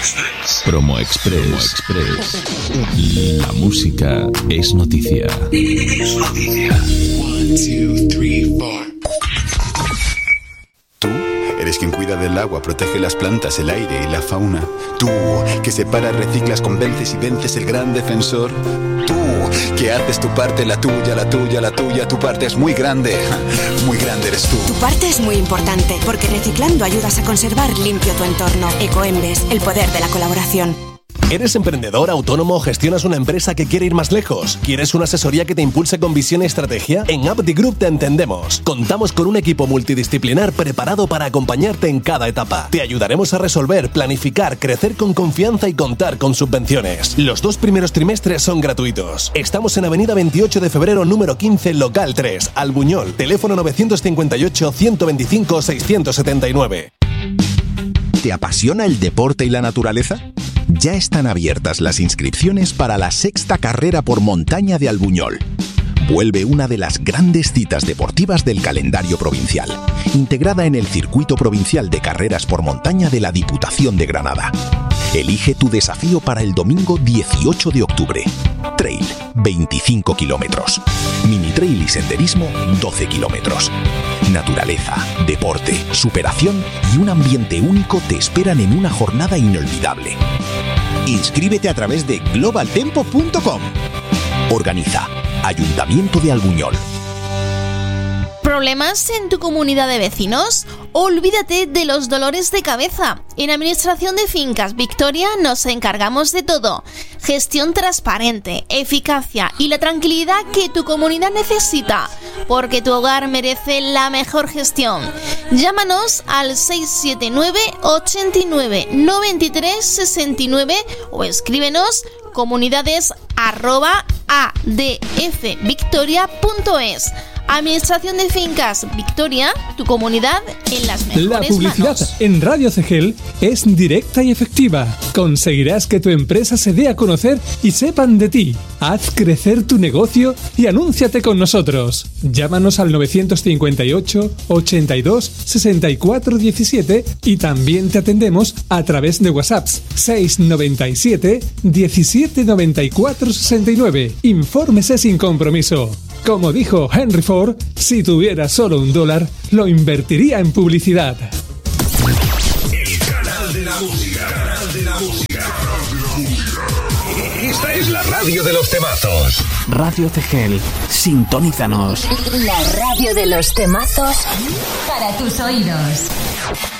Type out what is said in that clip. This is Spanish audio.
Promo Express. La música es noticia. Es noticia. 1, 2, 3, 4. Tú eres quien cuida del agua, protege las plantas, el aire y la fauna. Tú que separas, reciclas, convences y vences, el gran defensor. Tú que haces tu parte, la tuya, la tuya, la tuya. Tu parte es muy grande eres tú. Tu parte es muy importante porque reciclando ayudas a conservar limpio tu entorno. Ecoembes, el poder de la colaboración. ¿Eres emprendedor, autónomo o gestionas una empresa que quiere ir más lejos? ¿Quieres una asesoría que te impulse con visión y estrategia? En Abdi Group te entendemos. Contamos con un equipo multidisciplinar preparado para acompañarte en cada etapa. Te ayudaremos a resolver, planificar, crecer con confianza y contar con subvenciones. Los 2 primeros trimestres son gratuitos. Estamos en Avenida 28 de Febrero, número 15, local 3, Albuñol. Teléfono 958-125-679. ¿Te apasiona el deporte y la naturaleza? Ya están abiertas las inscripciones para la 6ª carrera por montaña de Albuñol. Vuelve una de las grandes citas deportivas del calendario provincial, integrada en el Circuito Provincial de Carreras por Montaña de la Diputación de Granada. Elige tu desafío para el domingo 18 de octubre. Trail, 25 kilómetros. Mini trail y senderismo, 12 kilómetros. Naturaleza, deporte, superación y un ambiente único te esperan en una jornada inolvidable. Inscríbete a través de globaltempo.com. Organiza Ayuntamiento de Albuñol. ¿Problemas en tu comunidad de vecinos? Olvídate de los dolores de cabeza. En Administración de Fincas Victoria nos encargamos de todo. Gestión transparente, eficacia y la tranquilidad que tu comunidad necesita, porque tu hogar merece la mejor gestión. Llámanos al 679 89 93 69 o escríbenos comunidades@adfvictoria.es. Administración de Fincas Victoria, tu comunidad en las mejores manos. La publicidad en Radio Cegel es directa y efectiva. Conseguirás que tu empresa se dé a conocer y sepan de ti. Haz crecer tu negocio y anúnciate con nosotros. Llámanos al 958 82 64 17 y también te atendemos a través de WhatsApp 697 17 94 69. Infórmese sin compromiso. Como dijo Henry Ford, si tuviera solo $1, lo invertiría en publicidad. El canal de la música. Esta es la radio de los temazos. Radio Cegel, sintonízanos. La radio de los temazos para tus oídos.